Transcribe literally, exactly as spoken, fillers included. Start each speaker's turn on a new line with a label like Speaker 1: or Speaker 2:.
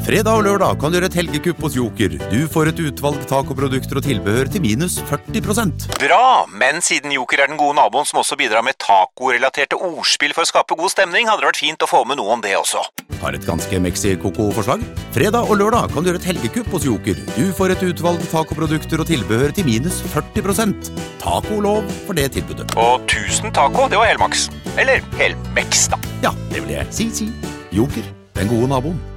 Speaker 1: Fredag og lørdag kan du gjøre et helgekupp hos Joker. Du får et utvalg tacoprodukter og tilbehør til minus førti prosent.
Speaker 2: Bra, men siden Joker er den gode naboen som også bidrar med taco-relaterte ordspill for å skape god stemning, hadde det vært fint å få med noe om det også.
Speaker 1: Har et ganske Mexi-Coco-forslag. Fredag og lørdag kan du gjøre et helgekupp hos Joker. Du får et utvalg tacoprodukter og tilbehør til minus førti prosent. Taco-lov for det tilbudet.
Speaker 2: Og tusen taco, det var helmaks. Eller helmex da.
Speaker 1: Ja, det vil jeg si, si. Joker, den gode naboen.